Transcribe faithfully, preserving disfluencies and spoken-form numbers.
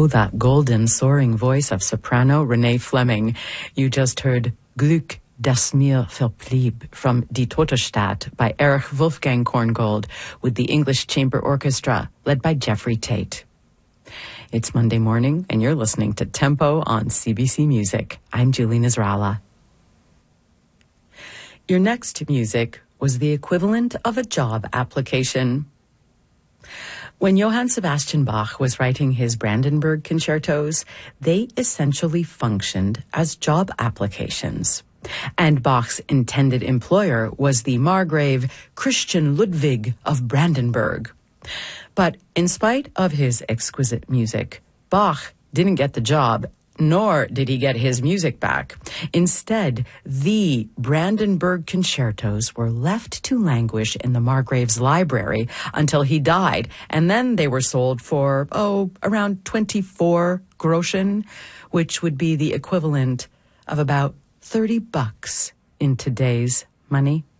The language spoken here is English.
Oh, that golden, soaring voice of soprano Renee Fleming. You just heard Glück, das mir verblieb from Die Totestadt by Erich Wolfgang Korngold with the English Chamber Orchestra led by Jeffrey Tate. It's Monday morning and you're listening to Tempo on C B C Music. I'm Julie Nasrallah. Your next music was the equivalent of a job application. When Johann Sebastian Bach was writing his Brandenburg concertos, they essentially functioned as job applications. And Bach's intended employer was the Margrave Christian Ludwig of Brandenburg. But in spite of his exquisite music, Bach didn't get the job, nor did he get his music back. Instead, the Brandenburg concertos were left to languish in the Margrave's library until he died, and then they were sold for, oh, around twenty-four groschen, which would be the equivalent of about thirty bucks in today's money.